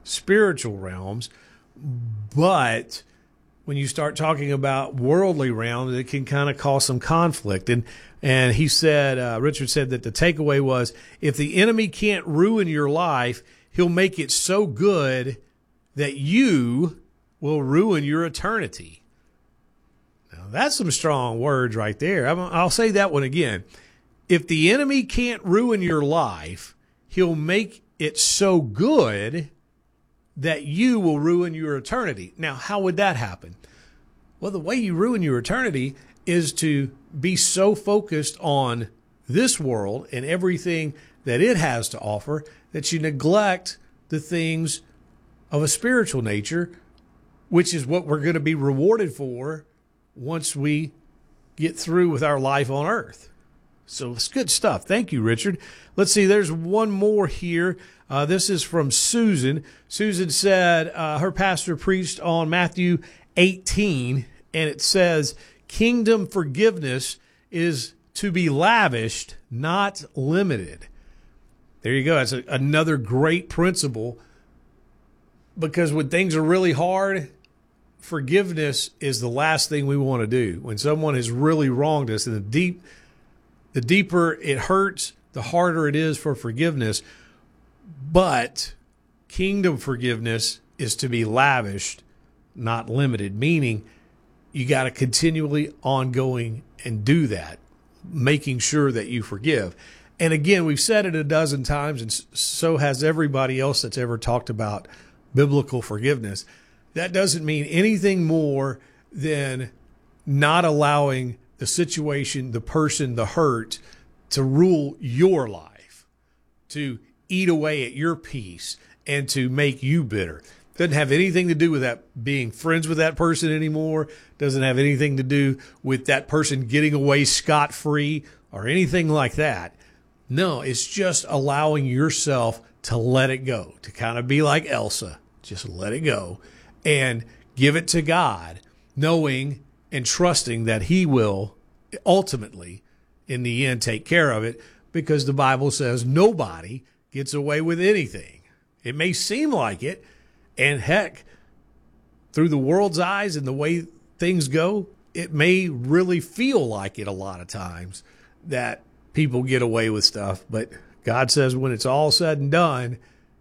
spiritual realms, but when you start talking about worldly realms, it can kind of cause some conflict. And he said, Richard said that the takeaway was, if the enemy can't ruin your life, he'll make it so good that you will ruin your eternity. Now, that's some strong words right there. I'll say that one again. If the enemy can't ruin your life, he'll make it so good that you will ruin your eternity. Now, how would that happen? Well, the way you ruin your eternity is to be so focused on this world and everything that it has to offer that you neglect the things of a spiritual nature, which is what we're going to be rewarded for once we get through with our life on earth. So it's good stuff. Thank you, Richard. Let's see, there's one more here. This is from Susan. Susan said her pastor preached on Matthew 18, and it says, kingdom forgiveness is to be lavished, not limited. There you go. That's another great principle, because when things are really hard, forgiveness is the last thing we want to do. When someone has really wronged us, and the deeper it hurts, the harder it is for forgiveness. But kingdom forgiveness is to be lavished, not limited, meaning you got to continually ongoing and do that, making sure that you forgive. And again, we've said it a dozen times, and so has everybody else that's ever talked about biblical forgiveness. That doesn't mean anything more than not allowing the situation, the person, the hurt to rule your life, to eat away at your peace, and to make you bitter. Doesn't have anything to do with that being friends with that person anymore. Doesn't have anything to do with that person getting away scot-free or anything like that. No, it's just allowing yourself to let it go, to kind of be like Elsa. Just let it go and give it to God, knowing and trusting that he will ultimately, in the end, take care of it, because the Bible says nobody gets away with anything. It may seem like it, and heck, through the world's eyes and the way things go, it may really feel like it a lot of times that people get away with stuff. But God says when it's all said and done,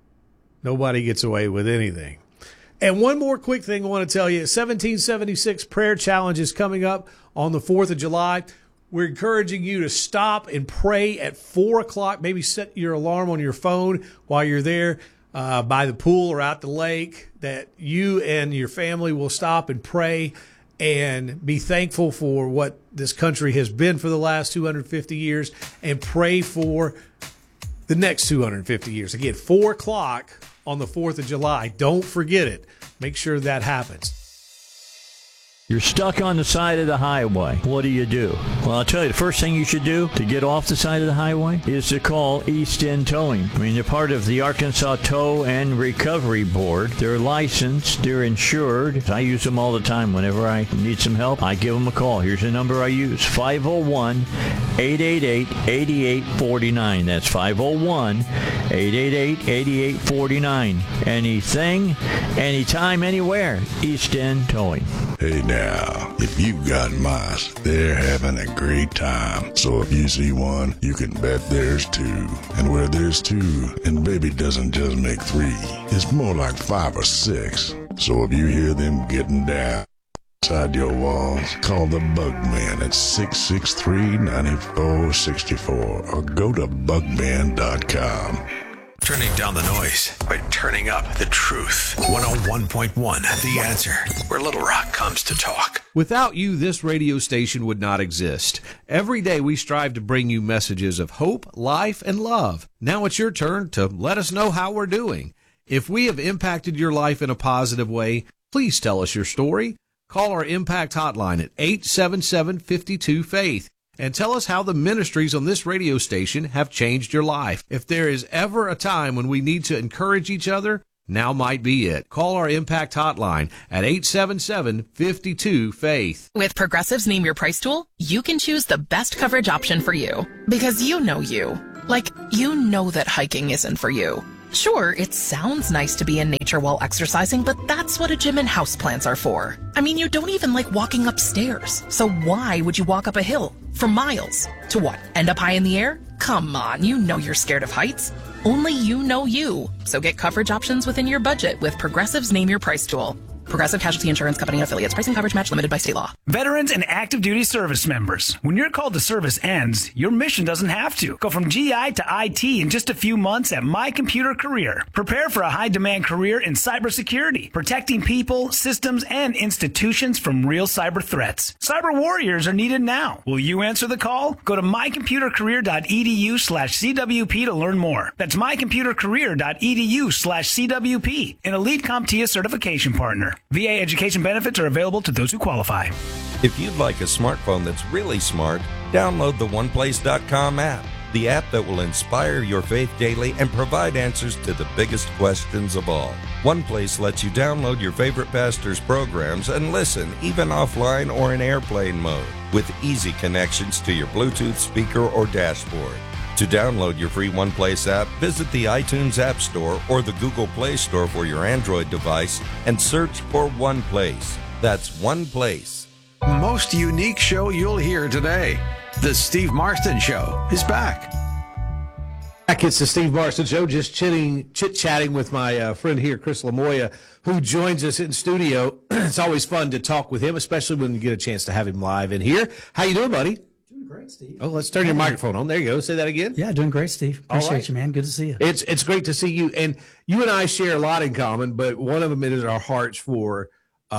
nobody gets away with anything. And one more quick thing I want to tell you, 1776 Prayer Challenge is coming up on the 4th of July. We're encouraging you to stop and pray at 4 o'clock. Maybe set your alarm on your phone while you're there by the pool or out the lake, that you and your family will stop and pray and be thankful for what this country has been for the last 250 years and pray for the next 250 years. Again, 4 o'clock on the 4th of July. Don't forget it. Make sure that happens. You're stuck on the side of the highway. What do? Well, I'll tell you, the first thing you should do to get off the side of the highway is to call East End Towing. I mean, they're part of the Arkansas Tow and Recovery Board. They're licensed. They're insured. I use them all the time. Whenever I need some help, I give them a call. Here's the number I use, 501-888-8849. That's 501-888-8849. Anything, anytime, anywhere. East End Towing. Hey now, if you got mice, they're having a great time. So if you see one, you can bet there's two. And where there's two, and baby doesn't just make three, it's more like 5 or 6. So if you hear them getting down inside your walls, call the Bugman at 663-9464 or go to bugman.com. Turning down the noise by turning up the truth. 101.1, The Answer, where Little Rock comes to talk. Without you, this radio station would not exist. Every day we strive to bring you messages of hope, life, and love. Now it's your turn to let us know how we're doing. If we have impacted your life in a positive way, please tell us your story. Call our Impact Hotline at 877-52-FAITH. And tell us how the ministries on this radio station have changed your life. If there is ever a time when we need to encourage each other, now might be it. Call our Impact Hotline at 877-52-FAITH. With Progressive's Name Your Price tool, you can choose the best coverage option for you. Because you know you. Like, you know that hiking isn't for you. Sure, it sounds nice to be in nature while exercising, but that's what a gym and houseplants are for. I mean, you don't even like walking upstairs. So why would you walk up a hill for miles? To what? End up high in the air? Come on, you know you're scared of heights. Only you know you. So get coverage options within your budget with Progressive's Name Your Price tool. Progressive Casualty Insurance Company and affiliates. Pricing coverage match limited by state law. Veterans and active duty service members. When your call to service ends, your mission doesn't have to. Go from GI to IT in just a few months at My Computer Career. Prepare for a high-demand career in cybersecurity, protecting people, systems, and institutions from real cyber threats. Cyber warriors are needed now. Will you answer the call? Go to mycomputercareer.edu/CWP to learn more. That's mycomputercareer.edu/CWP, an elite CompTIA certification partner. VA education benefits are available to those who qualify. If you'd like a smartphone that's really smart, download the OnePlace.com app, the app that will inspire your faith daily and provide answers to the biggest questions of all. OnePlace lets you download your favorite pastor's programs and listen, even offline or in airplane mode, with easy connections to your Bluetooth speaker or dashboard. To download your free OnePlace app, visit the iTunes App Store or the Google Play Store for your Android device and search for OnePlace. That's OnePlace. Most unique show you'll hear today. The Steve Marston Show is back. Back, it's the Steve Marston Show, just chit-chatting with my friend here, Chris Lamoya, who joins us in studio. It's always fun to talk with him, especially when you get a chance to have him live in here. How you doing, buddy? Great, Steve. Oh, let's turn your microphone on. There you go. Say that again. Yeah, doing great, Steve. Appreciate you, man. Good to see you. It's great to see you. And you and I share a lot in common, but one of them is our hearts for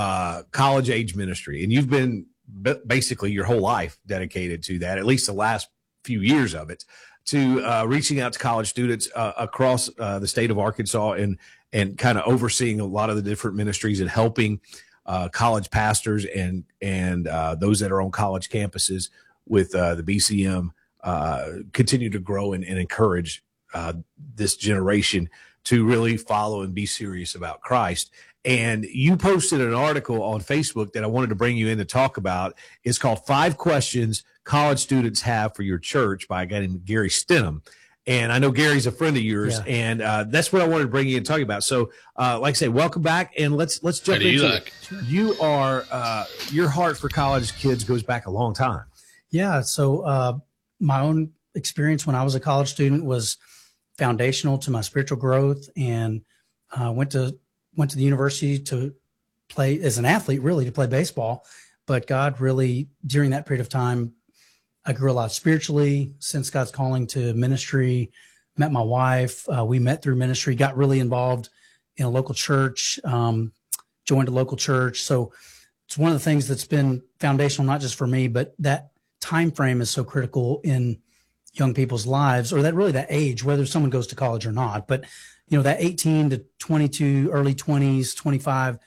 college age ministry. And you've been basically your whole life dedicated to that, at least the last few years of it, to reaching out to college students across the state of Arkansas and kind of overseeing a lot of the different ministries and helping college pastors and those that are on college campuses with the BCM continue to grow and encourage this generation to really follow and be serious about Christ. And you posted an article on Facebook that I wanted to bring you in to talk about. It's called 5 Questions College Students Have for Your Church by a guy named Gary Stenham. And I know Gary's a friend of yours, and that's what I wanted to bring you in and talk about. So, like I say, welcome back, and let's jump into it. You are your heart for college kids goes back a long time. Yeah. So my own experience when I was a college student was foundational to my spiritual growth, and went to the university to play as an athlete, really to play baseball. But God really, during that period of time, I grew a lot spiritually, sensed God's calling to ministry, met my wife. We met through ministry, got really involved in a local church, joined a local church. So it's one of the things that's been foundational, not just for me, but that time frame is so critical in young people's lives, or that age, whether someone goes to college or not. But, that 18 to 22, early 20s, 25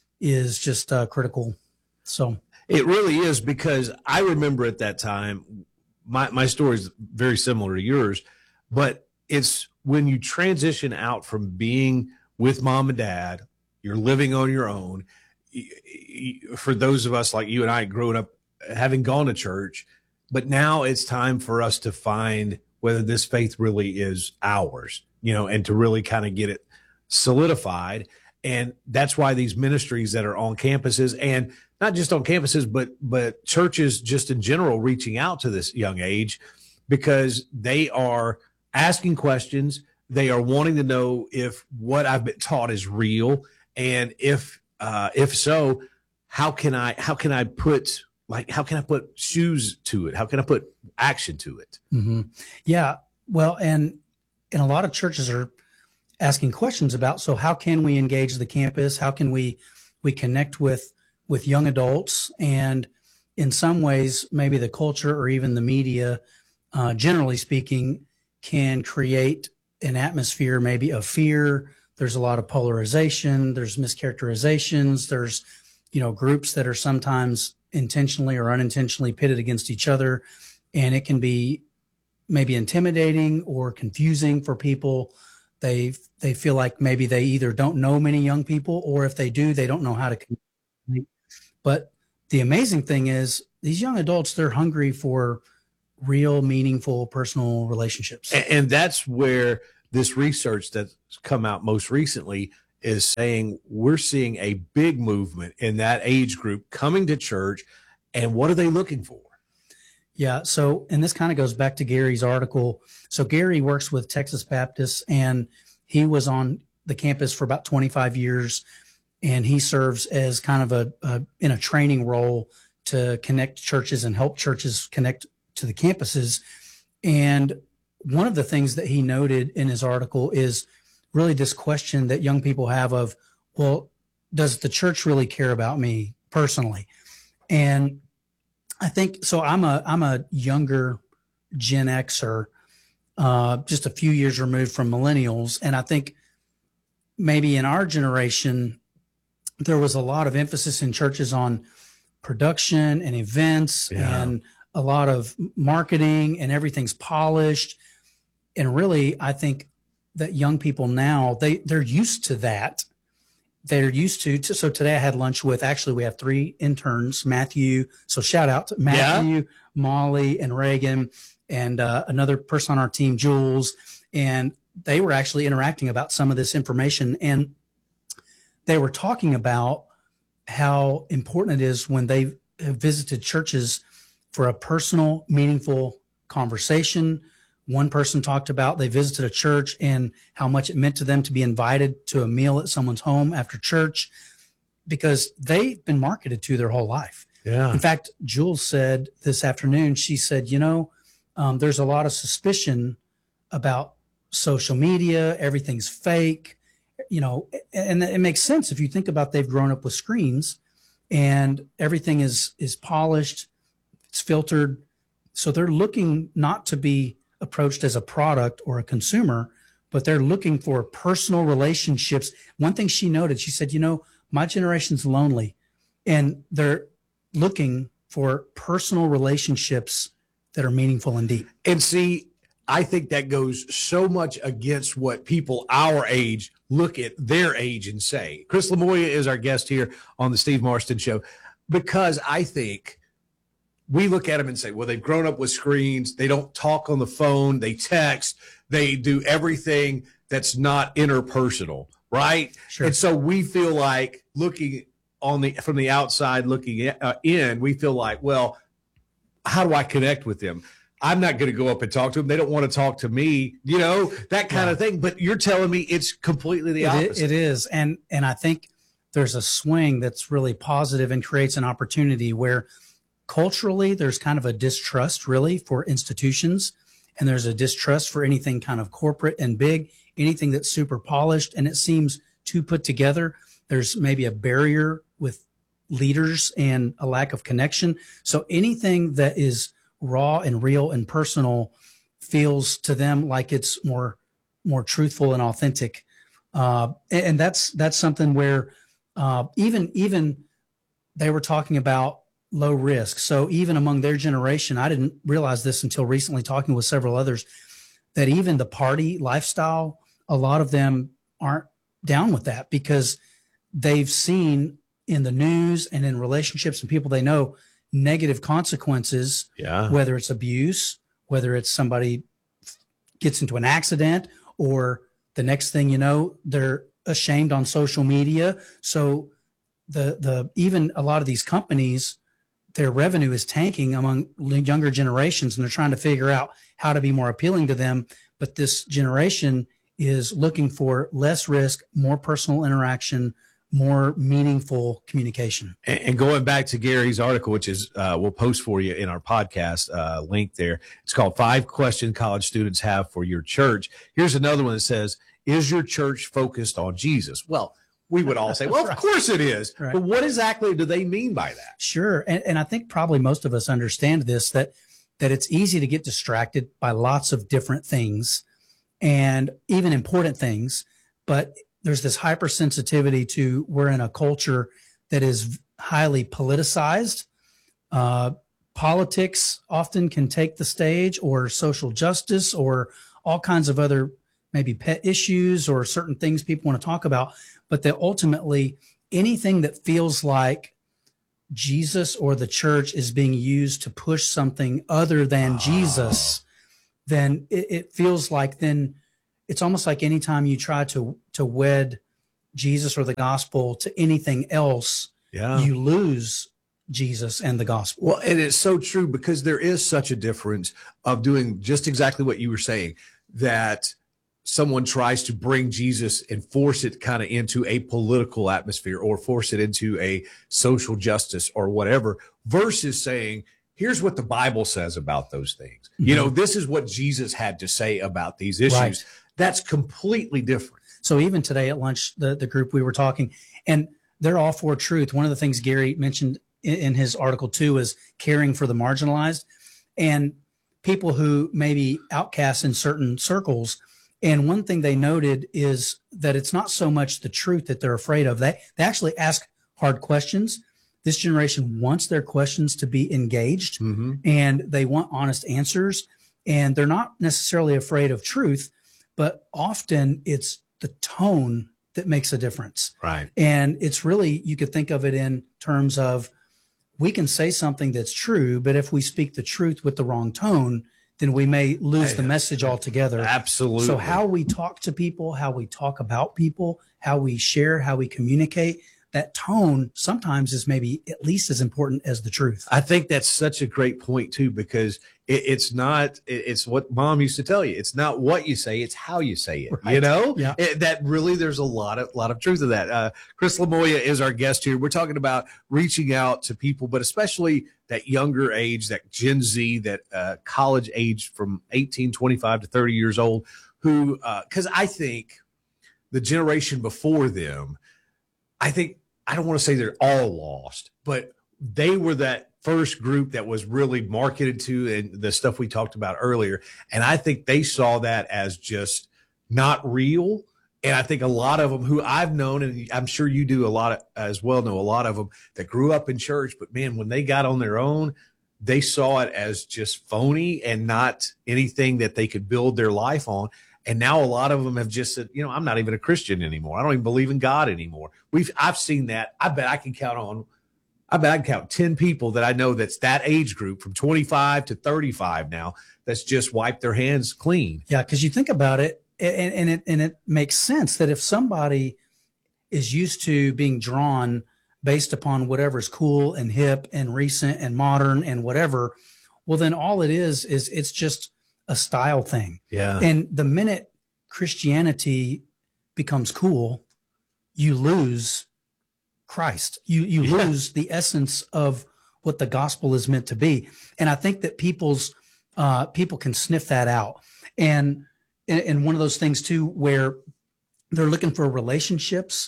is just critical. So it really is, because I remember at that time, my story is very similar to yours, but it's when you transition out from being with mom and dad, you're living on your own. For those of us like you and I growing up, having gone to church, but now it's time for us to find whether this faith really is ours, and to really kind of get it solidified. And that's why these ministries that are on campuses, and not just on campuses, but churches just in general, reaching out to this young age, because they are asking questions. They are wanting to know if what I've been taught is real. And if so, how can I put shoes to it? How can I put action to it? Mm-hmm. Yeah. Well, and a lot of churches are asking questions about, so how can we engage the campus? How can we connect with young adults? And in some ways, maybe the culture or even the media, generally speaking, can create an atmosphere maybe of fear. There's a lot of polarization. There's mischaracterizations. There's, groups that are sometimes intentionally or unintentionally pitted against each other. And it can be maybe intimidating or confusing for people. They feel like maybe they either don't know many young people, or if they do, they don't know how to connect. But the amazing thing is these young adults, they're hungry for real, meaningful, personal relationships. And that's where this research that's come out most recently is saying we're seeing a big movement in that age group coming to church. And what are they looking for? Yeah. So, and this kind of goes back to Gary's article. So Gary works with Texas Baptists, and he was on the campus for about 25 years. And he serves as kind of in a training role to connect churches and help churches connect to the campuses. And one of the things that he noted in his article is really this question that young people have of, well, does the church really care about me personally? And I think so. I'm a younger Gen Xer, just a few years removed from millennials, and I think maybe in our generation there was a lot of emphasis in churches on production and events and a lot of marketing, and everything's polished. And really, I think that young people now they're used to that. They're used to. So today I had lunch with, actually we have 3 interns, Matthew. So shout out to Matthew, Molly, and Reagan, and another person on our team, Jules. And they were actually interacting about some of this information. And they were talking about how important it is when they have visited churches for a personal, meaningful conversation. One person talked about they visited a church and how much it meant to them to be invited to a meal at someone's home after church, because they've been marketed to their whole life. Yeah. In fact, Jules said this afternoon, she said, there's a lot of suspicion about social media. Everything's fake, and it makes sense if you think about they've grown up with screens and everything is polished, it's filtered. So they're looking not to be approached as a product or a consumer, but they're looking for personal relationships. One thing she noted, she said, my generation's lonely, and they're looking for personal relationships that are meaningful and deep. And see, I think that goes so much against what people our age look at their age and say. Chris Lamoya is our guest here on the Steve Marston Show, because I think we look at them and say, well, they've grown up with screens. They don't talk on the phone. They text. They do everything that's not interpersonal, right? Sure. And so we feel like looking from the outside, looking in, we feel like, well, how do I connect with them? I'm not going to go up and talk to them. They don't want to talk to me, that kind of thing. But you're telling me it's completely the opposite. It is. And I think there's a swing that's really positive and creates an opportunity where culturally there's kind of a distrust really for institutions, and there's a distrust for anything kind of corporate and big, anything that's super polished, and it seems too put together. There's maybe a barrier with leaders and a lack of connection. So anything that is raw and real and personal feels to them like it's more truthful and authentic. And that's something where even they were talking about low risk. So even among their generation, I didn't realize this until recently talking with several others, that even the party lifestyle, a lot of them aren't down with that, because they've seen in the news and in relationships and people they know negative consequences, whether it's abuse, whether it's somebody gets into an accident, or the next thing you know, they're ashamed on social media. So the even a lot of these companies, their revenue is tanking among younger generations, and they're trying to figure out how to be more appealing to them. But this generation is looking for less risk, more personal interaction, more meaningful communication. And going back to Gary's article, which is we'll post for you in our podcast link there. It's called 5 Questions College Students Have for Your Church. Here's another one that says, is your church focused on Jesus? Well, we would all say, well, of course it is. Right. But what exactly do they mean by that? Sure. And I think probably most of us understand this, that it's easy to get distracted by lots of different things and even important things. But there's this hypersensitivity to, we're in a culture that is highly politicized. Politics often can take the stage, or social justice, or all kinds of other maybe pet issues or certain things people want to talk about. But that ultimately anything that feels like Jesus or the church is being used to push something other than Jesus, then it feels like then it's almost like anytime you try to wed Jesus or the gospel to anything else, you lose Jesus and the gospel. Well, and it's so true, because there is such a difference of doing just exactly what you were saying, that someone tries to bring Jesus and force it kind of into a political atmosphere or force it into a social justice or whatever, versus saying, here's what the Bible says about those things. Mm-hmm. You know, this is what Jesus had to say about these issues. Right. That's completely different. So even today at lunch, the group we were talking, and they're all for truth. One of the things Gary mentioned in his article too is caring for the marginalized and people who may be outcasts in certain circles. And one thing they noted is that it's not so much the truth that they're afraid of. They actually ask hard questions. This generation wants their questions to be engaged, and they want honest answers. And they're not necessarily afraid of truth, but often it's the tone that makes a difference. Right. And it's really, you could think of it in terms of, we can say something that's true, but if we speak the truth with the wrong tone, then we may lose the message altogether. Absolutely. So how we talk to people, how we talk about people, how we share, how we communicate, that tone sometimes is maybe at least as important as the truth. I think that's such a great point too, because it's what Mom used to tell you. It's not what you say, it's how you say it. Right. You know, Yeah. That really, there's a lot of truth to that. Chris Lamoya is our guest here. We're talking about reaching out to people, but especially that younger age, that Gen Z, that college age from 18, 25 to 30 years old, who, because I think the generation before them, I don't want to say they're all lost, but they were that first group that was really marketed to, and the stuff we talked about earlier. And I think they saw that as just not real. And I think a lot of them who I've known, and I'm sure you do a lot as well, know a lot of them that grew up in church, but man, when they got on their own, they saw it as just phony and not anything that they could build their life on. And now a lot of them have just said, I'm not even a Christian anymore. I don't even believe in God anymore. I've seen that. I bet I can count 10 people that I know that's that age group from 25 to 35 now that's just wiped their hands clean. Yeah, because you think about it, and it makes sense that if somebody is used to being drawn based upon whatever's cool and hip and recent and modern and whatever, well, then all it is it's just a style thing. Yeah. And the minute Christianity becomes cool, you lose Christ. You lose the essence of what the gospel is meant to be. And I think that people can sniff that out. And one of those things too, where they're looking for relationships,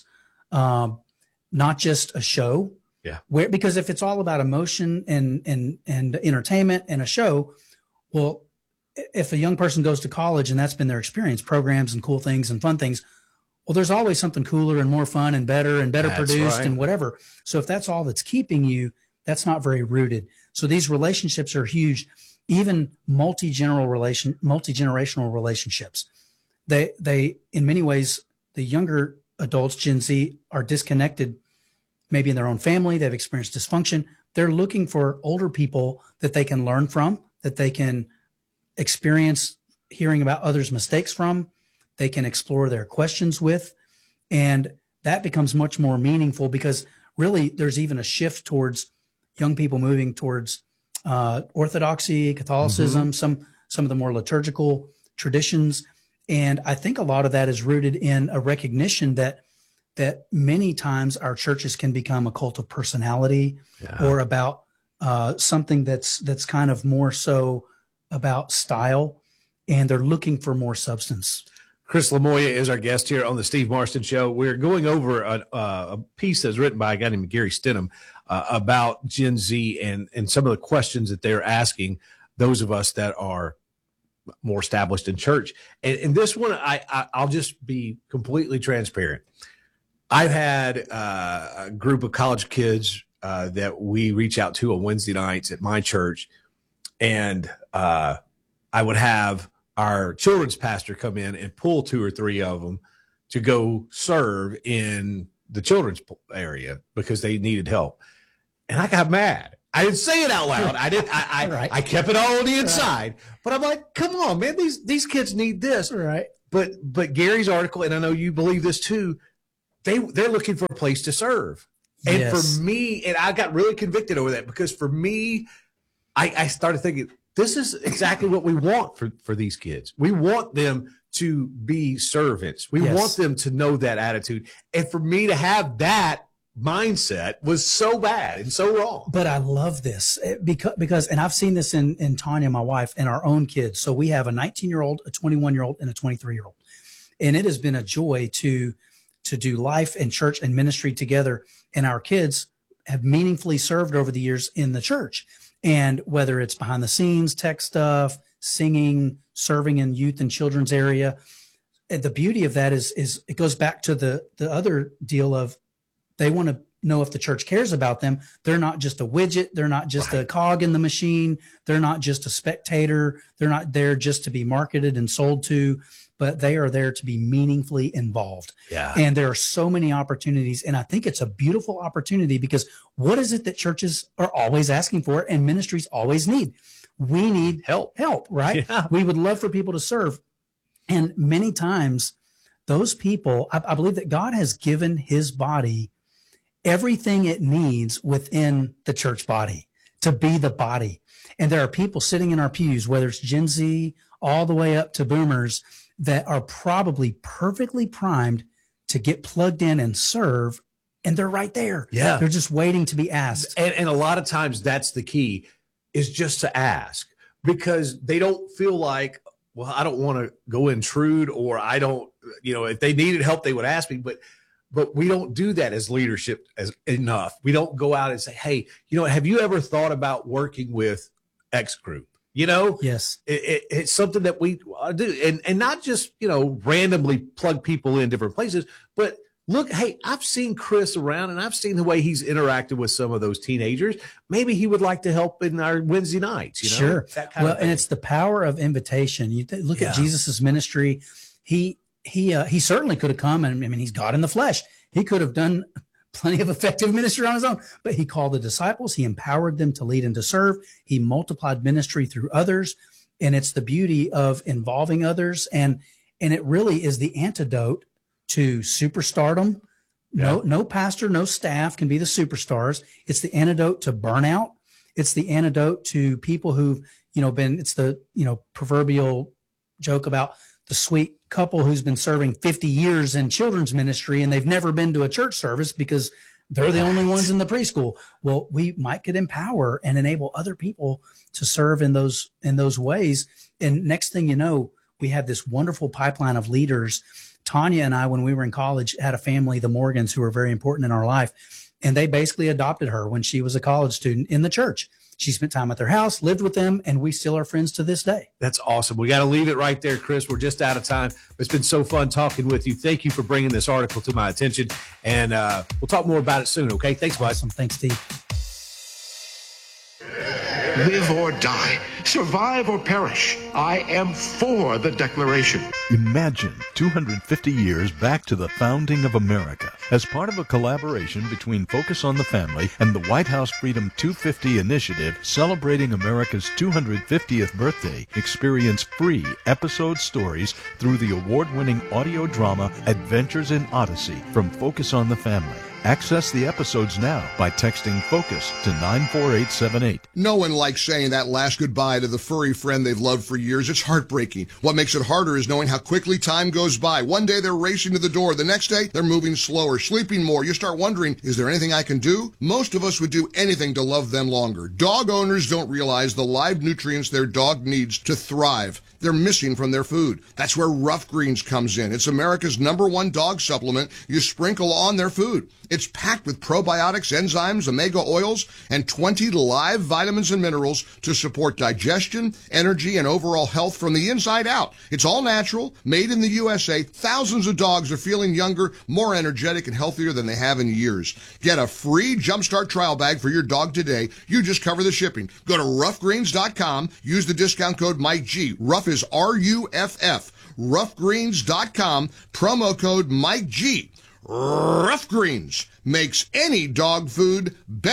not just a show. Yeah. Because if it's all about emotion and entertainment and a show, well, if a young person goes to college and that's been their experience, programs and cool things and fun things, well, there's always something cooler and more fun and better That's produced right. and whatever. So if that's all that's keeping you, that's not very rooted. So these relationships are huge, even multi-generational relationships. They in many ways, the younger adults, Gen Z, are disconnected maybe in their own family. They've experienced dysfunction. They're looking for older people that they can learn from, that they can experience hearing about others' mistakes from, they can explore their questions with. And that becomes much more meaningful because really there's even a shift towards young people moving towards orthodoxy, Catholicism, some of the more liturgical traditions. And I think a lot of that is rooted in a recognition that many times our churches can become a cult of personality or about something that's kind of more so about style, and they're looking for more substance. Chris Lamoya is our guest here on the Steve Marston Show. We're going over a piece that's written by a guy named Gary Stenham about Gen Z and some of the questions that they're asking those of us that are more established in church. And this one, I'll just be completely transparent. I've had a group of college kids that we reach out to on Wednesday nights at my church, and I would have our children's pastor come in and pull 2 or 3 of them to go serve in the children's area because they needed help. And I got mad. I didn't say it out loud. I kept it all on the inside. But I'm like, come on, man, these kids need this. Right. But Gary's article, and I know you believe this too, they're looking for a place to serve. And Yes. for me, and I got really convicted over that, because for me, I started thinking, this is exactly what we want for these kids. We want them to be servants. We Yes. want them to know that attitude. And for me to have that mindset was so bad and so wrong. But I love this because, and I've seen this in Tanya, my wife, and our own kids. So we have a 19-year-old, a 21-year-old, and a 23-year-old. And it has been a joy to do life and church and ministry together. And our kids have meaningfully served over the years in the church. And whether it's behind the scenes, tech stuff, singing, serving in youth and children's area, and the beauty of that is it goes back to the other deal of they want to know if the church cares about them. They're not just a widget. They're not just a cog in the machine. They're not just a spectator. They're not there just to be marketed and sold to, but they are there to be meaningfully involved. Yeah. And there are so many opportunities. And I think it's a beautiful opportunity, because what is it that churches are always asking for and ministries always need? We need help, right? Yeah. We would love for people to serve. And many times those people, I believe that God has given his body everything it needs within the church body to be the body. And there are people sitting in our pews, whether it's Gen Z all the way up to boomers, that are probably perfectly primed to get plugged in and serve. And they're right there. Yeah. They're just waiting to be asked. And a lot of times that's the key, is just to ask, because they don't feel like, well, I don't want to go intrude, or I don't, if they needed help, they would ask me. But we don't do that as leadership as enough. We don't go out and say, hey, have you ever thought about working with X group? Yes. It's something that we do, and not just, randomly plug people in different places, but look, hey, I've seen Chris around, and I've seen the way he's interacted with some of those teenagers. Maybe he would like to help in our Wednesday nights. Sure. That kind of thing. And it's the power of invitation. You look Yeah. at Jesus's ministry. He certainly could have come, and he's God in the flesh. He could have done plenty of effective ministry on his own, but he called the disciples. He empowered them to lead and to serve. He multiplied ministry through others. And it's the beauty of involving others. And it really is the antidote to superstardom. No pastor, no staff can be the superstars. It's the antidote to burnout. It's the antidote to people who've, it's the, proverbial joke about the sweet couple who's been serving 50 years in children's ministry, and they've never been to a church service because they're the only ones in the preschool. Well, could empower and enable other people to serve in those ways. And next thing you know, we have this wonderful pipeline of leaders. Tanya and I, when we were in college, had a family, the Morgans, who were very important in our life. And they basically adopted her when she was a college student in the church. She spent time at their house, lived with them, and we still are friends to this day. That's awesome. We got to leave it right there, Chris. We're just out of time. It's been so fun talking with you. Thank you for bringing this article to my attention. And we'll talk more about it soon, okay? Thanks, bud. Awesome. Thanks, Steve. Live or die, survive or perish, I am for the Declaration. Imagine 250 years back to the founding of America. As part of a collaboration between Focus on the Family and the White House Freedom 250 initiative celebrating America's 250th birthday, experience free episode stories through the award-winning audio drama Adventures in Odyssey from Focus on the Family. Access the episodes now by texting FOCUS to 94878. No one likes saying that last goodbye to the furry friend they've loved for years. It's heartbreaking. What makes it harder is knowing how quickly time goes by. One day they're racing to the door. The next day they're moving slower, sleeping more. You start wondering, is there anything I can do? Most of us would do anything to love them longer. Dog owners don't realize the live nutrients their dog needs to thrive. They're missing from their food. That's where Rough Greens comes in. It's America's #1 dog supplement you sprinkle on their food. It's packed with probiotics, enzymes, omega oils, and 20 live vitamins and minerals to support digestion, energy, and overall health from the inside out. It's all natural, made in the USA. Thousands of dogs are feeling younger, more energetic, and healthier than they have in years. Get a free Jumpstart trial bag for your dog today. You just cover the shipping. Go to roughgreens.com. Use the discount code MikeG. Rough is RUFF. Roughgreens.com. Promo code MikeG. Rough Greens makes any dog food better.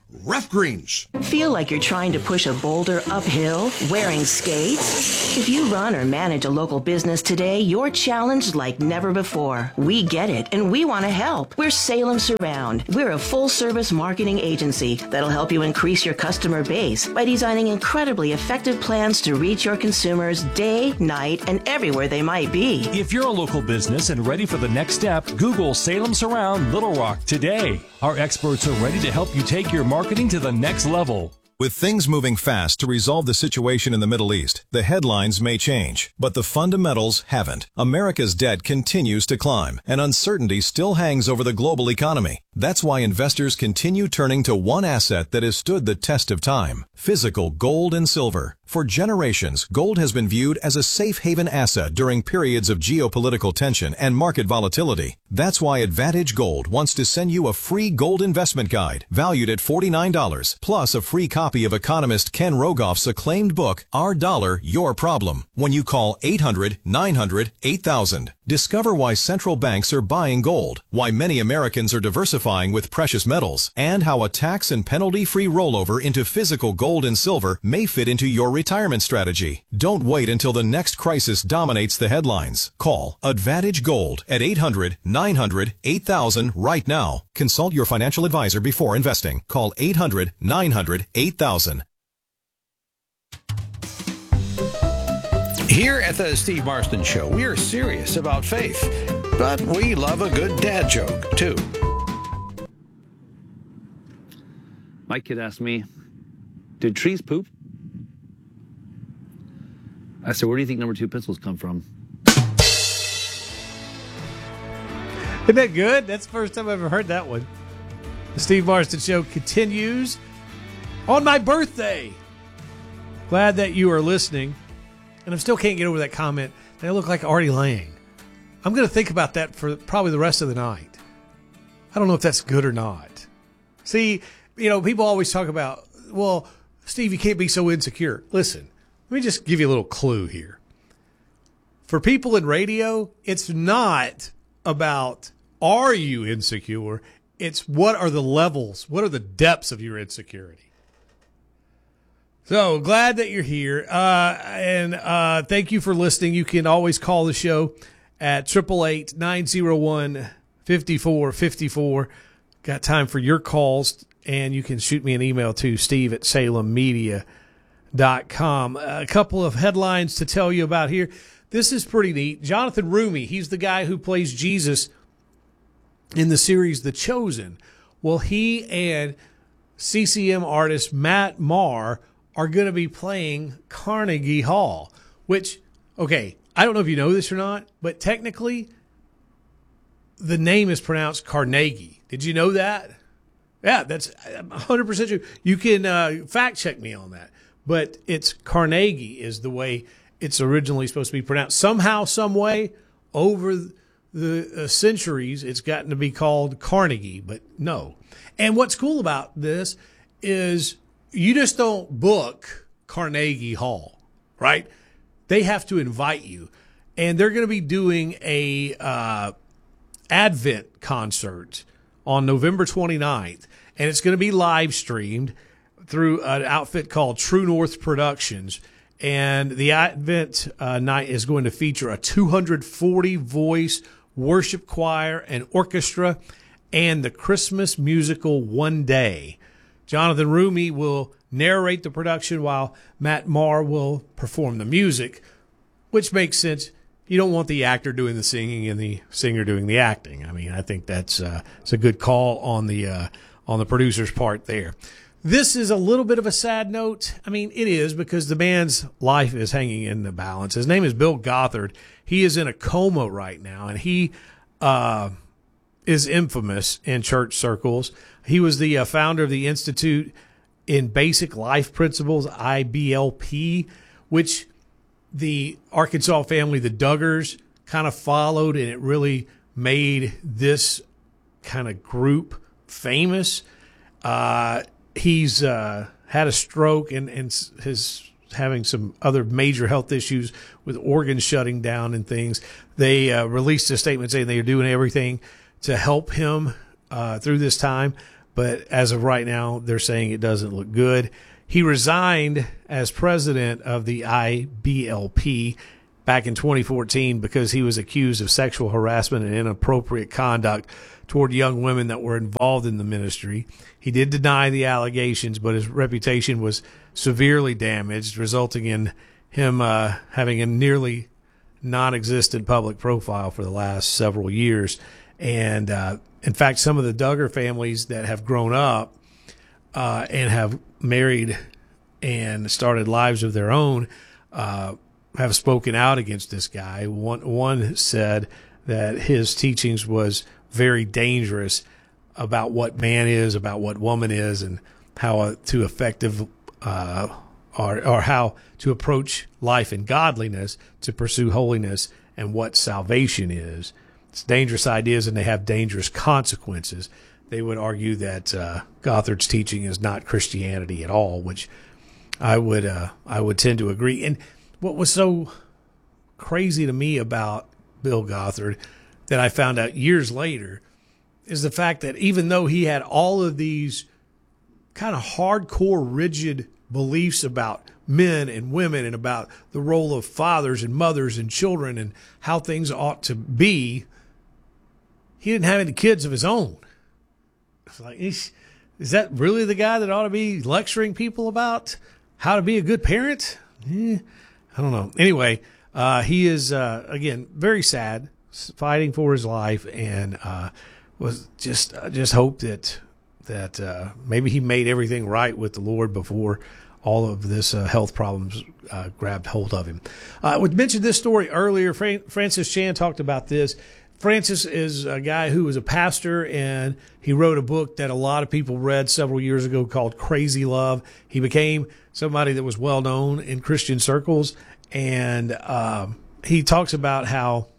Rough Greens. Feel like you're trying to push a boulder uphill wearing skates? If you run or manage a local business today, you're challenged like never before. We get it, and we want to help. We're Salem Surround. We're a full-service marketing agency that'll help you increase your customer base by designing incredibly effective plans to reach your consumers day, night, and everywhere they might be. If you're a local business and ready for the next step, Google Salem Surround Little Rock today. Our experts are ready to help you take your marketing to the next level. With things moving fast to resolve the situation in the Middle East, the headlines may change, but the fundamentals haven't. America's debt continues to climb, and uncertainty still hangs over the global economy. That's why investors continue turning to one asset that has stood the test of time: physical gold and silver. For generations, gold has been viewed as a safe haven asset during periods of geopolitical tension and market volatility. That's why Advantage Gold wants to send you a free gold investment guide valued at $49, plus a free copy of economist Ken Rogoff's acclaimed book, Our Dollar, Your Problem, when you call 800-900-8000. Discover why central banks are buying gold, why many Americans are diversifying with precious metals, and how a tax and penalty-free rollover into physical gold and silver may fit into your retirement strategy. Don't wait until the next crisis dominates the headlines. Call Advantage Gold at 800-900-8000 right now. Consult your financial advisor before investing. Call 800-900-8000. Here at the Steve Marston Show, we are serious about faith, but we love a good dad joke, too. My kid asked me, did trees poop? I said, where do you think number 2 pencils come from? Isn't that good? That's the first time I've ever heard that one. The Steve Marston Show continues on my birthday. Glad that you are listening. And I still can't get over that comment. They look like Artie Lang. I'm going to think about that for probably the rest of the night. I don't know if that's good or not. See, people always talk about, well, Steve, you can't be so insecure. Listen, let me just give you a little clue here. For people in radio, it's not about, are you insecure? It's what are the levels, what are the depths of your insecurity? So glad that you're here. And thank you for listening. You can always call the show at 888-901-5454. Got time for your calls, and you can shoot me an email to steve@salemmedia.com. A couple of headlines to tell you about here. This is pretty neat. Jonathan Roumie, he's the guy who plays Jesus in the series The Chosen. Well, he and CCM artist Matt Maher are going to be playing Carnegie Hall, which, okay, I don't know if you know this or not, but technically the name is pronounced Carnegie. Did you know that? Yeah, that's 100% true. You can fact check me on that. But it's Carnegie is the way it's originally supposed to be pronounced. Somehow, some way, over the centuries, it's gotten to be called Carnegie, but no. And what's cool about this is you just don't book Carnegie Hall, right? They have to invite you. And they're going to be doing a Advent concert on November 29th. And it's going to be live streamed through an outfit called True North Productions. And the Advent night is going to feature a 240-voice worship choir and orchestra and the Christmas musical One Day. Jonathan Roumie will narrate the production while Matt Maher will perform the music, which makes sense. You don't want the actor doing the singing and the singer doing the acting. I mean, I think it's a good call on the producer's part there. This is a little bit of a sad note. I mean, it is because the man's life is hanging in the balance. His name is Bill Gothard. He is in a coma right now, and he is infamous in church circles. He was the founder of the Institute in Basic Life Principles, IBLP, which the Arkansas family, the Duggars, kind of followed, and it really made this kind of group famous. He's had a stroke and is having some other major health issues with organs shutting down and things. They released a statement saying they are doing everything to help him through this time. But as of right now, they're saying it doesn't look good. He resigned as president of the IBLP back in 2014 because he was accused of sexual harassment and inappropriate conduct toward young women that were involved in the ministry. He did deny the allegations, but his reputation was severely damaged, resulting in him having a nearly non-existent public profile for the last several years. And in fact, some of the Duggar families that have grown up and have married and started lives of their own have spoken out against this guy. One said that his teachings was very dangerous about what man is, about what woman is, and how to effective or how to approach life in godliness, to pursue holiness, and what salvation is. It's dangerous ideas, and they have dangerous consequences. They would argue that Gothard's teaching is not Christianity at all, which I would tend to agree. And what was so crazy to me about Bill Gothard that I found out years later is the fact that even though he had all of these kind of hardcore, rigid beliefs about men and women and about the role of fathers and mothers and children and how things ought to be, he didn't have any kids of his own. It's like, is that really the guy that ought to be lecturing people about how to be a good parent? I don't know. Anyway, he is, again, very sad, fighting for his life, and was just hope that maybe he made everything right with the Lord before all of this health problems grabbed hold of him. We mentioned this story earlier. Francis Chan talked about this. Francis is a guy who was a pastor, and he wrote a book that a lot of people read several years ago called Crazy Love. He became somebody that was well known in Christian circles, and he talks about how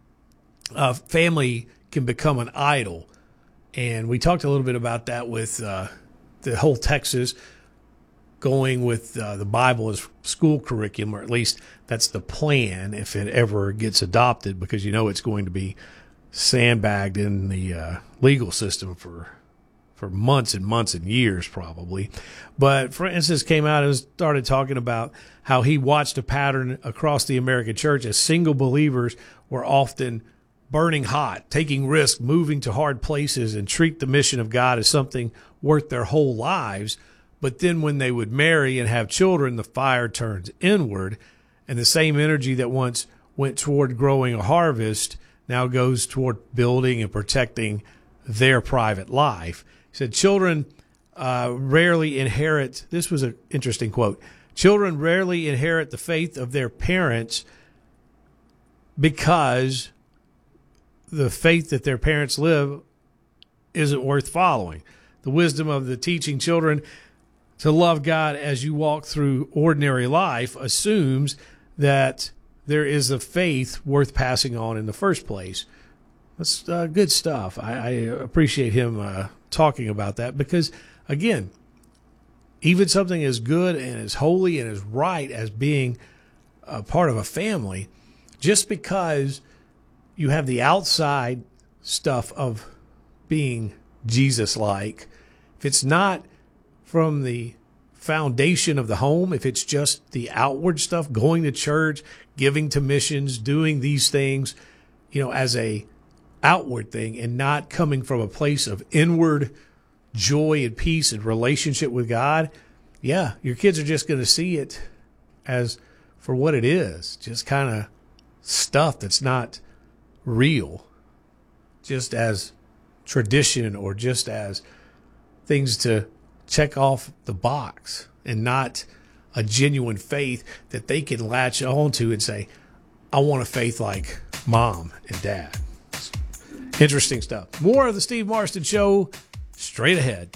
family can become an idol. And we talked a little bit about that with the whole Texas going with the Bible as school curriculum, or at least that's the plan if it ever gets adopted, because you know it's going to be sandbagged in the legal system for months and months and years probably. But Francis came out and started talking about how he watched a pattern across the American church as single believers were often burning hot, taking risks, moving to hard places, and treat the mission of God as something worth their whole lives. But then when they would marry and have children, the fire turns inward, and the same energy that once went toward growing a harvest now goes toward building and protecting their private life. He said children rarely inherit, this was an interesting quote, children rarely inherit the faith of their parents because the faith that their parents live isn't worth following. The wisdom of the teaching children to love God as you walk through ordinary life assumes that there is a faith worth passing on in the first place. That's good stuff. I appreciate him talking about that because, again, even something as good and as holy and as right as being a part of a family, just because you have the outside stuff of being Jesus-like, if it's not from the foundation of the home, if it's just the outward stuff, going to church, giving to missions, doing these things, as a outward thing and not coming from a place of inward joy and peace and relationship with God, yeah, your kids are just going to see it as for what it is, just kind of stuff that's not real, just as tradition or just as things to check off the box, and not a genuine faith that they can latch onto and say, I want a faith like mom and dad. Interesting stuff. More of the Steve Marston Show straight ahead.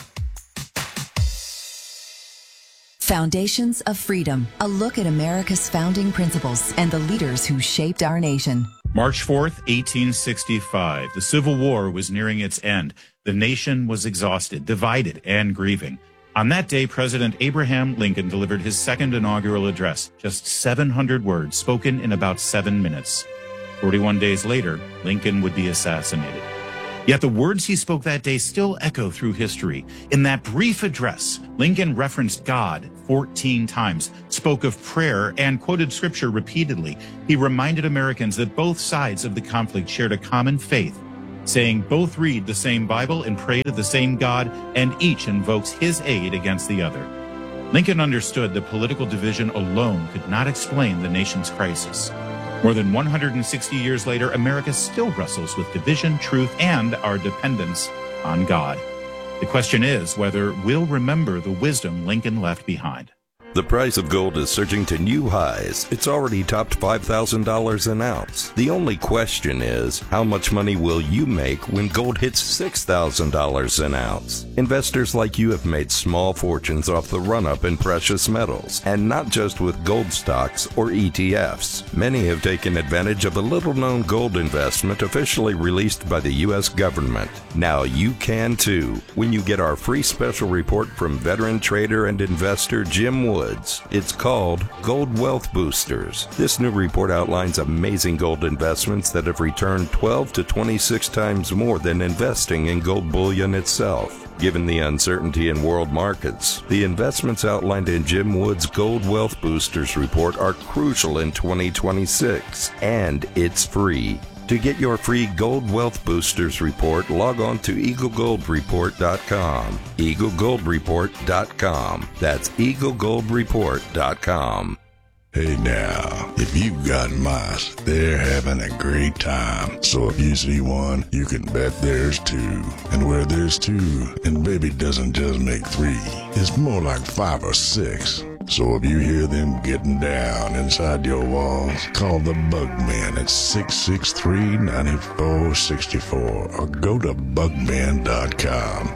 Foundations of Freedom, a look at America's founding principles and the leaders who shaped our nation. March 4th, 1865. The Civil War was nearing its end. The nation was exhausted, divided, and grieving. On that day, President Abraham Lincoln delivered his second inaugural address, just 700 words spoken in about 7 minutes. 41 days later, Lincoln would be assassinated. Yet the words he spoke that day still echo through history. In that brief address, Lincoln referenced God 14 times, spoke of prayer, and quoted scripture repeatedly. He reminded Americans that both sides of the conflict shared a common faith, saying both read the same Bible and pray to the same God, and each invokes his aid against the other. Lincoln understood that political division alone could not explain the nation's crisis. More than 160 years later, America still wrestles with division, truth, and our dependence on God. The question is whether we'll remember the wisdom Lincoln left behind. The price of gold is surging to new highs. It's already topped $5,000 an ounce. The only question is, how much money will you make when gold hits $6,000 an ounce? Investors like you have made small fortunes off the run-up in precious metals, and not just with gold stocks or ETFs. Many have taken advantage of a little-known gold investment officially released by the U.S. government. Now you can too, when you get our free special report from veteran trader and investor Jim Wood. It's called Gold Wealth Boosters. This new report outlines amazing gold investments that have returned 12 to 26 times more than investing in gold bullion itself. Given the uncertainty in world markets, the investments outlined in Jim Wood's Gold Wealth Boosters report are crucial in 2026, and it's free. To get your free Gold Wealth Boosters report, log on to EagleGoldReport.com. EagleGoldReport.com. That's EagleGoldReport.com. Hey now, if you've got mice, they're having a great time. So if you see one, you can bet there's two. And where there's two, and baby doesn't just make three, it's more like 5 or 6. So if you hear them getting down inside your walls, call the Bugman at 663-9464 or go to bugman.com.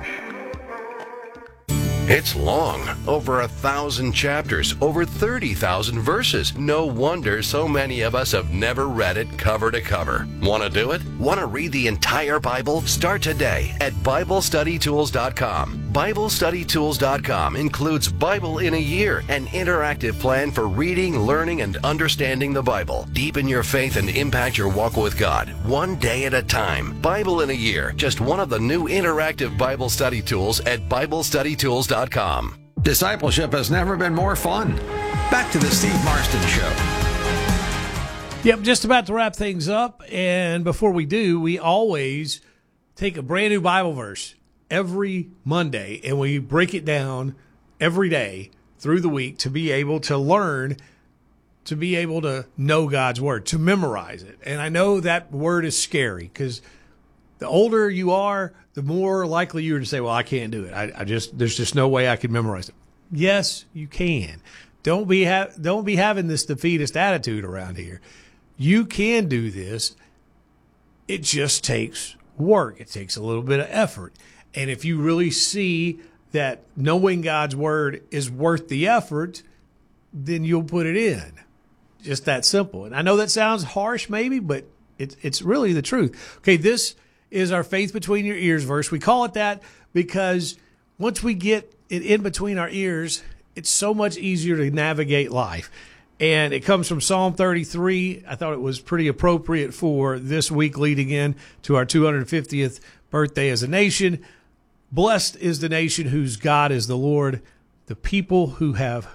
It's long, over 1,000 chapters, over 30,000 verses. No wonder so many of us have never read it cover to cover. Want to do it? Want to read the entire Bible? Start today at BibleStudyTools.com. BibleStudyTools.com includes Bible in a Year, an interactive plan for reading, learning, and understanding the Bible. Deepen your faith and impact your walk with God, one day at a time. Bible in a Year, just one of the new interactive Bible study tools at BibleStudyTools.com. Discipleship has never been more fun. Back to the Steve Marston Show. Yep, just about to wrap things up. And before we do, we always take a brand new Bible verse every Monday and we break it down every day through the week to be able to learn, to be able to know God's word, to memorize it. And I know that word is scary because the older you are, the more likely you are to say, well, I can't do it. There's just no way I can memorize it. Yes, you can. Don't be having this defeatist attitude around here. You can do this. It just takes work. It takes a little bit of effort. And if you really see that knowing God's word is worth the effort, then you'll put it in. Just that simple. And I know that sounds harsh maybe, but it's really the truth. Okay, this is our faith between your ears verse. We call it that because once we get it in between our ears, it's so much easier to navigate life. And it comes from Psalm 33. I thought it was pretty appropriate for this week leading in to our 250th birthday as a nation. Blessed is the nation whose God is the Lord, the people who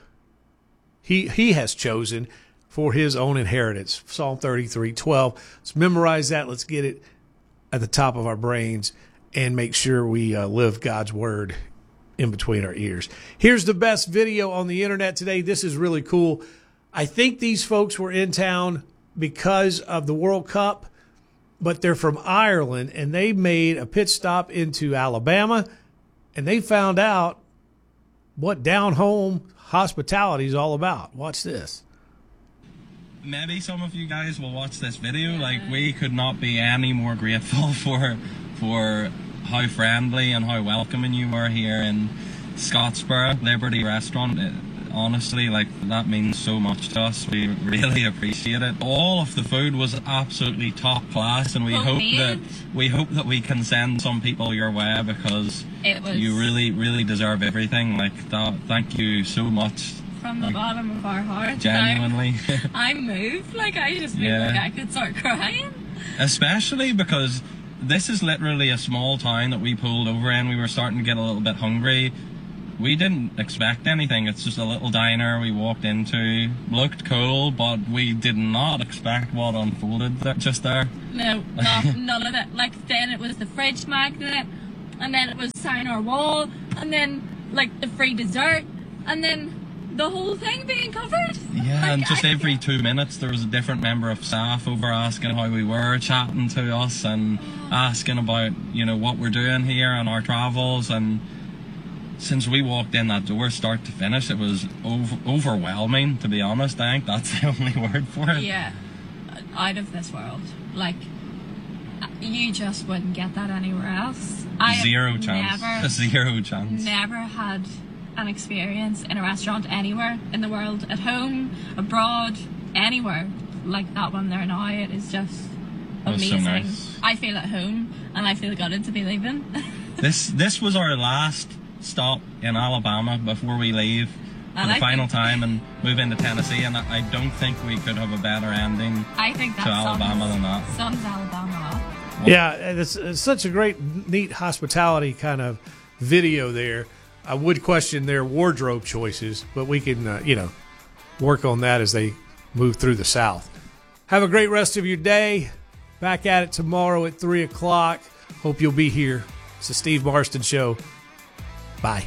he has chosen for his own inheritance. Psalm 33:12. Let's memorize that. Let's get it at the top of our brains and make sure we live God's word in between our ears. Here's the best video on the internet today. This is really cool. I think these folks were in town because of the World Cup, but they're from Ireland, and they made a pit stop into Alabama, and they found out what down-home hospitality is all about. Watch this. Maybe some of you guys will watch this video. Like, we could not be any more grateful for how friendly and how welcoming you were here in Scottsboro Liberty Restaurant. Honestly, like, that means so much to us. We really appreciate it. All of the food was absolutely top class, and we hope that we can send some people your way because you really deserve everything. Like, thank you so much. From the bottom of our hearts. Genuinely. I'm moved. Like, I just feel like I could start crying. Especially because this is literally a small town that we pulled over in. We were starting to get a little bit hungry. We didn't expect anything. It's just a little diner we walked into. Looked cool, but we did not expect what unfolded just there. No, none of it. Like, then it was the fridge magnet, and then it was sign our wall, and then, like, the free dessert, and then the whole thing being covered. Yeah, like, and just every 2 minutes there was a different member of staff over asking how we were, chatting to us, and asking about, you know, what we're doing here and our travels. And since we walked in that door, start to finish, it was overwhelming, to be honest. I think that's the only word for it. Yeah, out of this world. Like, you just wouldn't get that anywhere else. Zero chance. Never had an experience in a restaurant anywhere in the world, at home, abroad, anywhere like that one there now. It is just amazing. So nice. I feel at home, and I feel gutted to be leaving. This was our last stop in Alabama before we leave for the final time and move into Tennessee, and I don't think we could have a better ending to Alabama than that. Sums Alabama up. Yeah, it's such a great, neat hospitality kind of video there. I would question their wardrobe choices, but we can, work on that as they move through the South. Have a great rest of your day. Back at it tomorrow at 3 o'clock. Hope you'll be here. It's the Steve Marston Show. Bye.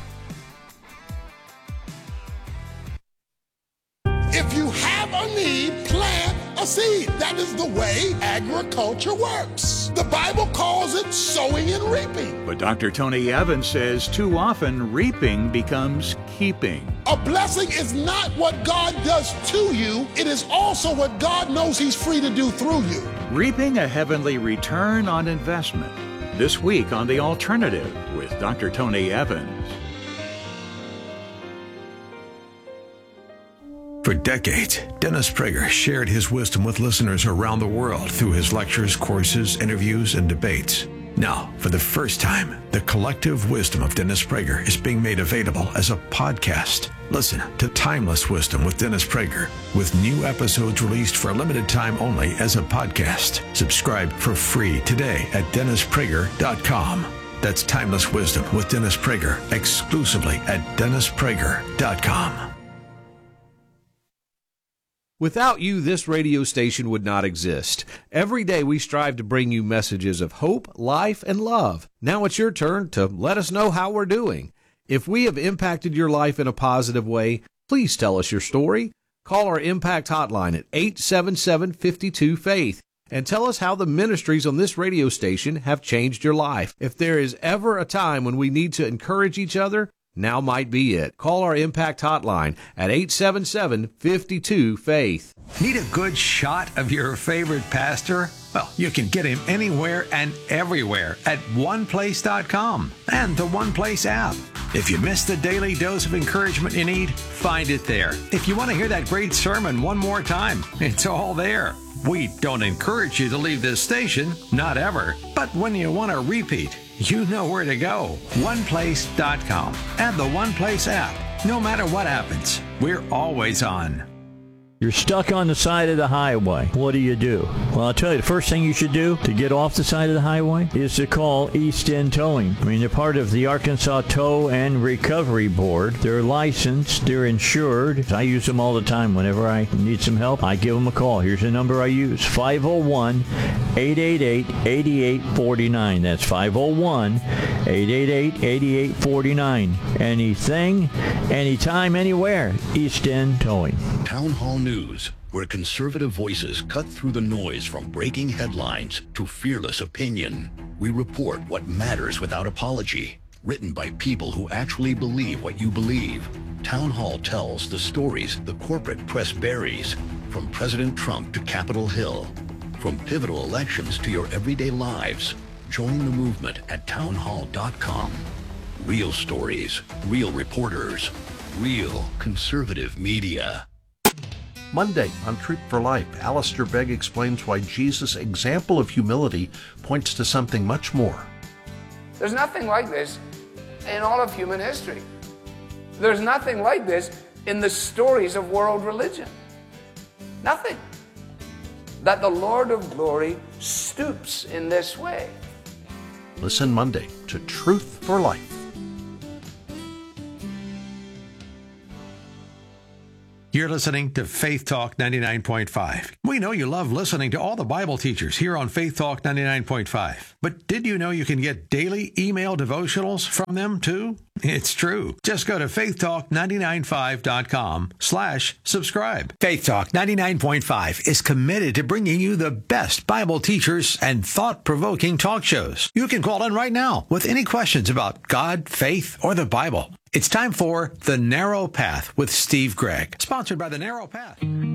If you have a need, plant a seed. That is the way agriculture works. The Bible calls it sowing and reaping. But Dr. Tony Evans says too often reaping becomes keeping. A blessing is not what God does to you. It is also what God knows He's free to do through you. Reaping a heavenly return on investment. This week on The Alternative with Dr. Tony Evans. For decades, Dennis Prager shared his wisdom with listeners around the world through his lectures, courses, interviews, and debates. Now, for the first time, the collective wisdom of Dennis Prager is being made available as a podcast. Listen to Timeless Wisdom with Dennis Prager, with new episodes released for a limited time only as a podcast. Subscribe for free today at DennisPrager.com. That's Timeless Wisdom with Dennis Prager, exclusively at DennisPrager.com. Without you, this radio station would not exist. Every day we strive to bring you messages of hope, life, and love. Now it's your turn to let us know how we're doing. If we have impacted your life in a positive way, please tell us your story. Call our Impact Hotline at 877-52-FAITH and tell us how the ministries on this radio station have changed your life. If there is ever a time when we need to encourage each other, now might be it. Call our Impact Hotline at 877-52-FAITH. Need a good shot of your favorite pastor? Well, you can get him anywhere and everywhere at OnePlace.com and the OnePlace app. If you missed the daily dose of encouragement you need, find it there. If you want to hear that great sermon one more time, it's all there. We don't encourage you to leave this station, not ever. But when you want to repeat, you know where to go. OnePlace.com and the OnePlace app. No matter what happens, we're always on. You're stuck on the side of the highway. What do you do? Well, I'll tell you, the first thing you should do to get off the side of the highway is to call East End Towing. I mean, they're part of the Arkansas Tow and Recovery Board. They're licensed. They're insured. I use them all the time. Whenever I need some help, I give them a call. Here's the number I use, 501-888-8849. That's 501-888-8849. Anything, anytime, anywhere. East End Towing. Town Hall News, where conservative voices cut through the noise from breaking headlines to fearless opinion. We report what matters without apology, written by people who actually believe what you believe. Town Hall tells the stories the corporate press buries, from President Trump to Capitol Hill, from pivotal elections to your everyday lives. Join the movement at townhall.com. Real stories, real reporters, real conservative media. Monday on Truth for Life, Alistair Begg explains why Jesus' example of humility points to something much more. There's nothing like this in all of human history. There's nothing like this in the stories of world religion. Nothing. That the Lord of glory stoops in this way. Listen Monday to Truth for Life. You're listening to Faith Talk 99.5. We know you love listening to all the Bible teachers here on Faith Talk 99.5. But did you know you can get daily email devotionals from them too? It's true. Just go to faithtalk995.com/subscribe. Faith Talk 99.5 is committed to bringing you the best Bible teachers and thought-provoking talk shows. You can call in right now with any questions about God, faith, or the Bible. It's time for The Narrow Path with Steve Gregg, sponsored by The Narrow Path.